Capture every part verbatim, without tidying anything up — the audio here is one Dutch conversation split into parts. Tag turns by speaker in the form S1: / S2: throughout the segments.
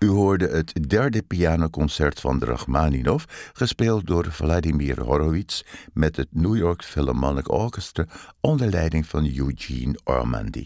S1: U hoorde het derde pianoconcert van Rachmaninov, gespeeld door Vladimir Horowitz met het New York Philharmonic Orchestra onder leiding van Eugene Ormandy.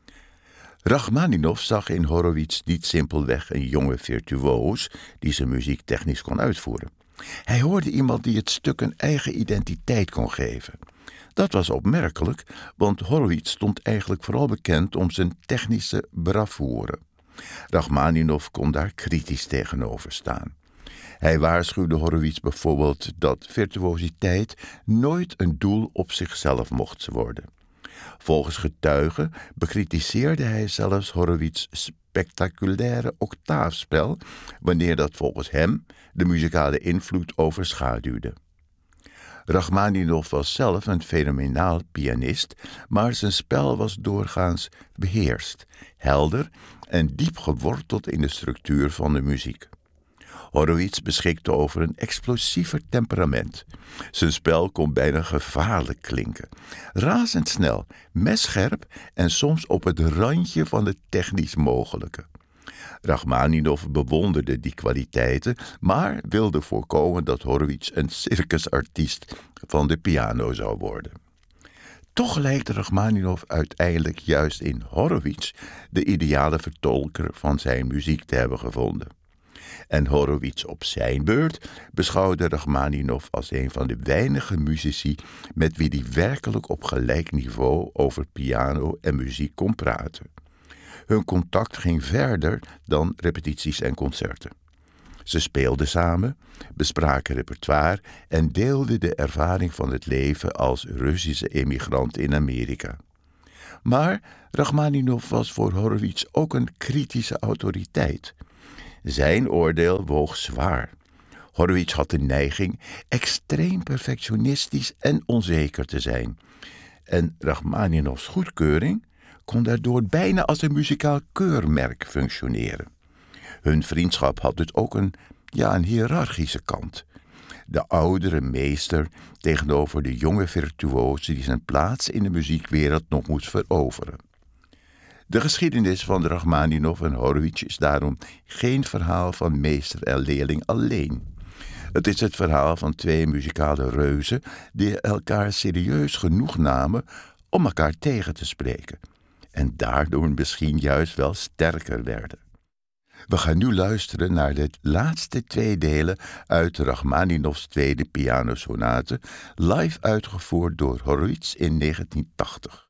S1: Rachmaninov zag in Horowitz niet simpelweg een jonge virtuoos die zijn muziek technisch kon uitvoeren. Hij hoorde iemand die het stuk een eigen identiteit kon geven. Dat was opmerkelijk, want Horowitz stond eigenlijk vooral bekend om zijn technische bravoure. Rachmaninov kon daar kritisch tegenover staan. Hij waarschuwde Horowitz bijvoorbeeld dat virtuositeit nooit een doel op zichzelf mocht worden. Volgens getuigen bekritiseerde hij zelfs Horowitz' spectaculaire octaafspel, wanneer dat volgens hem de muzikale invloed overschaduwde. Rachmaninov was zelf een fenomenaal pianist, maar zijn spel was doorgaans beheerst, helder en diep geworteld in de structuur van de muziek. Horowitz beschikte over een explosiever temperament. Zijn spel kon bijna gevaarlijk klinken. Razendsnel, messcherp en soms op het randje van het technisch mogelijke. Rachmaninov bewonderde die kwaliteiten, maar wilde voorkomen dat Horowitz een circusartiest van de piano zou worden. Toch lijkt Rachmaninov uiteindelijk juist in Horowitz de ideale vertolker van zijn muziek te hebben gevonden. En Horowitz op zijn beurt beschouwde Rachmaninov als een van de weinige muzici met wie hij werkelijk op gelijk niveau over piano en muziek kon praten. Hun contact ging verder dan repetities en concerten. Ze speelden samen, bespraken repertoire en deelden de ervaring van het leven als Russische emigrant in Amerika. Maar Rachmaninov was voor Horowitz ook een kritische autoriteit. Zijn oordeel woog zwaar. Horowitz had de neiging extreem perfectionistisch en onzeker te zijn. En Rachmaninovs goedkeuring kon daardoor bijna als een muzikaal keurmerk functioneren. Hun vriendschap had dus ook een, ja, een hiërarchische kant. De oudere meester tegenover de jonge virtuoos die zijn plaats in de muziekwereld nog moest veroveren. De geschiedenis van Rachmaninov en Horowitz is daarom geen verhaal van meester en leerling alleen. Het is het verhaal van twee muzikale reuzen die elkaar serieus genoeg namen om elkaar tegen te spreken. En daardoor misschien juist wel sterker werden. We gaan nu luisteren naar de laatste twee delen uit Rachmaninovs tweede pianosonate, live uitgevoerd door Horowitz in negentien tachtig.